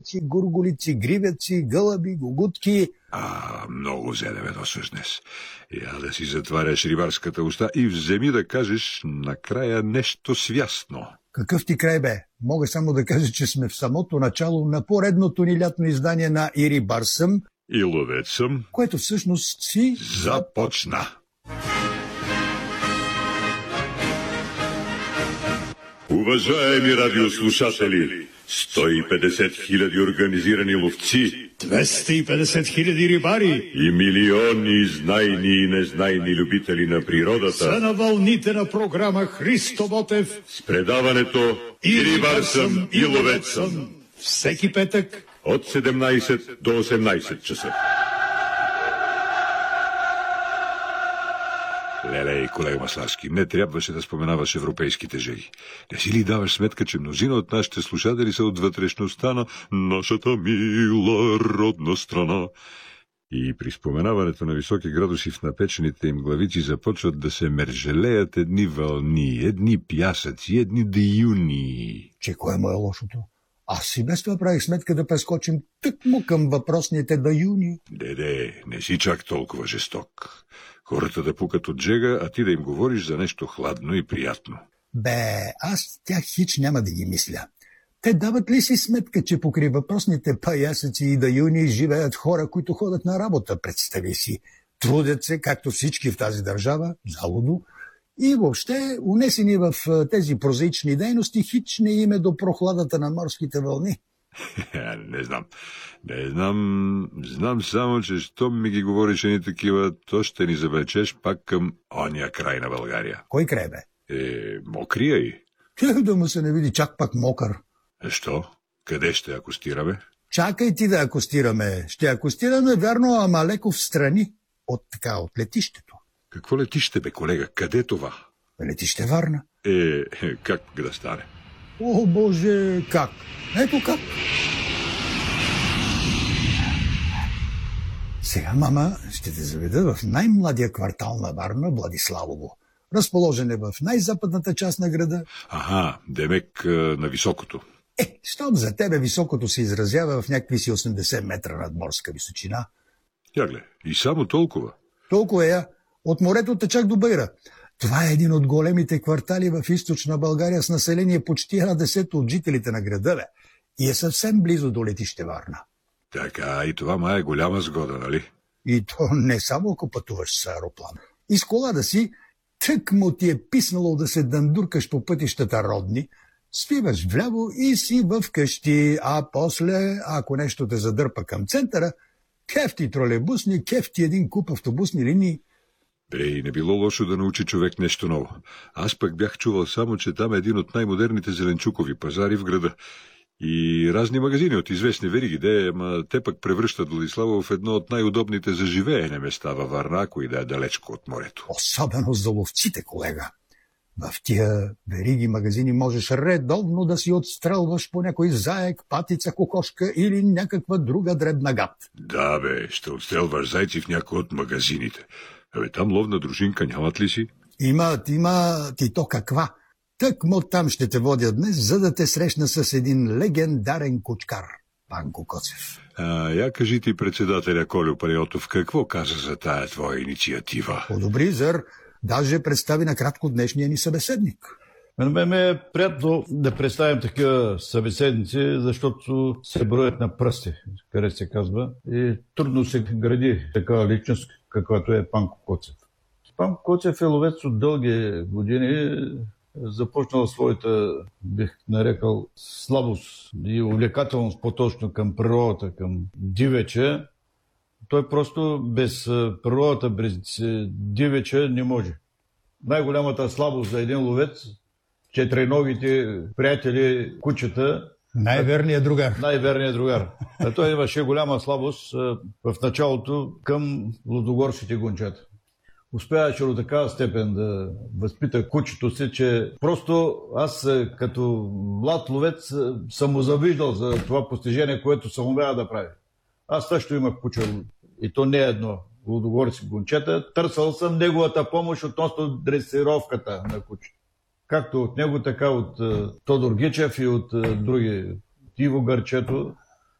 кафявици, гурголици, гривеци, гълъби, гугутки. Много взе да ме досваш днес. Я да си затваряш рибарската уста и вземи да кажеш накрая нещо свясно. Какъв ти край, бе? Мога само да кажа, че сме в самото начало на поредното ни лятно издание на И рибар съм, и ловец съм, което всъщност си започна. Уважаеми радиослушатели, 150 хиляди организирани ловци, 250 хиляди рибари и милиони знайни и незнайни любители на природата са на вълните на програма Христо Ботев с предаването И рибар съм, и ловец съм. Всеки петък От 17 до 18 часа. Лелей, колега Маславски, не трябваше да споменаваш европейските жеги. Не си ли даваш сметка, че мнозина от нашите слушатели са от вътрешността на нашата мила родна страна? И при споменаването на високи градуси в напечените им главици започват да се мержелеят едни вълни, едни пясъци, едни дюни. Че кое му е лошото? Аз си без това правих сметка да прескочим тъкмо към въпросните даюни. Деде, не си чак толкова жесток. Хората да пукат от жега, а ти да им говориш за нещо хладно и приятно. Бе, аз тях хич няма да ги мисля. Те дават ли си сметка, че покрай въпросните паясъци и даюни живеят хора, които ходят на работа, представи си. Трудят се, както всички в тази държава, залудо, и въобще, унесени в тези прозаични дейности, хич не им е до прохладата на морските вълни. Не знам. Знам само, че щом ми ги говориш ни такива, то ще ни завлечеш пак към ония край на България. Кой край, бе? Мокрия и. Да му се не види чак пак мокър. Що? Къде ще акостираме? Чакай ти да акостираме. Ще акостираме, вярно, ама леко в страни. От летището. Какво летище, бе, колега? Къде това? Летище Варна. Как да стане? О, Боже, как? Ето как. Сега, мама, ще те заведа в най-младия квартал на Варна, Владиславово. Разположен е в най-западната част на града. Демек на високото. Щом за тебе високото се изразява в някакви си 80 метра над морска височина. Ягле, и само толкова? Толкова е. От морето течак до Байра. Това е един от големите квартали в източна България с население почти 1/10 от жителите на града, бе. И е съвсем близо до летище Варна. Така, и това май е голяма сгода, нали? И то не само ако пътуваш с аероплан. И с кола да си, тъкмо ти е писнало да се дандуркаш по пътищата родни, свиваш вляво и си в къщи, а после, ако нещо те задърпа към центъра, кефти тролейбусни, кефти един куп автобусни линии. И не било лошо да научи човек нещо ново. Аз пък бях чувал само, че там е един от най-модерните зеленчукови пазари в града. И разни магазини от известни вериги, ама те пък превръщат Владислава в едно от най-удобните за живеене места във Варна, ако и да е далечко от морето. Особено за ловците, колега. В тия вериги магазини можеш редовно да си отстрелваш по някой заек, патица, кокошка или някаква друга дребна гад. Да, бе, ще отстрелваш зайци в някой от магазините. Там ловна дружинка нямат ли си? Имат, и то каква. Тъкмо там ще те водя днес, за да те срещна с един легендарен кучкар, Панко Коцев. Я кажи ти, председателя Колю Палиотов, какво каза за тая твоя инициатива? Подобри, зър, даже представи накратко днешния ни събеседник. Мен е приятно да представим такива събеседници, защото се броят на пръсти, къде се казва, и трудно се гради такава личност, каквато е Панко Коцев. Панко Коцев е ловец от дълги години, започнал своята, бих нарекал, слабост и увлекателност по-точно към природата, към дивеча. Той просто без природата, без дивеча не може. Най-голямата слабост за един ловец, четириногите приятели, кучета. Най-верният другар. Най-верният другар. Той имаше голяма слабост в началото към лудогорските гончета. Успяваше до такава степен да възпита кучето си, че просто аз като млад ловец съм му завиждал за това постижение, което съм умял да прави. Аз също имах куче, и то не едно, лудогорски гончета. Търсал съм неговата помощ относно дресировката на кучето. Както от него, така от Тодор Гичев и от други. Иво Гърчето.